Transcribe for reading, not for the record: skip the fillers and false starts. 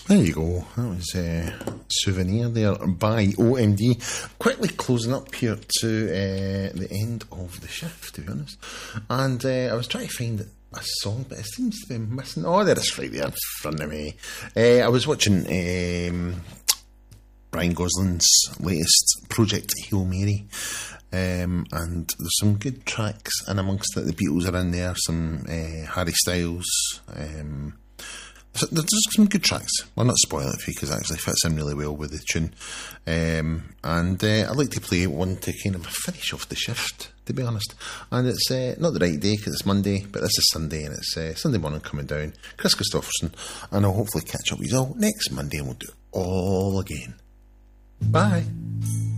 There you go. That was Souvenir there by OMD. Quickly closing up here to the end of the shift, to be honest. And I was trying to find a song, but it seems to be missing. Oh, there it is right there in front of me. I was watching Ryan Gosling's latest project, Hail Mary. And there's some good tracks, and amongst it, the Beatles are in there, some Harry Styles. There's some good tracks. I'll not spoil it for you because it actually fits in really well with the tune. And I'd like to play one to kind of finish off the shift, to be honest. And it's not the right day because it's Monday, but this is Sunday, and it's Sunday morning coming down. Chris Christopherson, and I'll hopefully catch up with you all next Monday, and we'll do it all again. Bye.